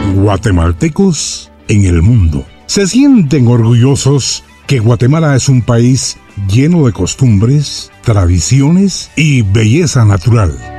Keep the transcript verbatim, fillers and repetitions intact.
Guatemaltecos en el mundo se sienten orgullosos que Guatemala es un país lleno de costumbres, tradiciones y belleza natural.